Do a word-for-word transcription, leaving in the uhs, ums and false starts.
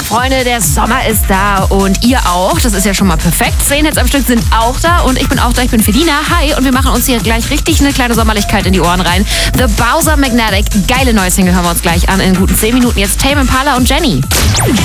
Freunde, der Sommer ist da und ihr auch. Das ist ja schon mal perfekt. Zehn Hits am Stück sind auch da und ich bin auch da. Ich bin Felina. Hi. Und wir machen uns hier gleich richtig eine kleine Sommerlichkeit in die Ohren rein. The Bowser Magnetic. Geile neue Single hören wir uns gleich an in guten zehn Minuten. Jetzt Tame Impala und Jenny.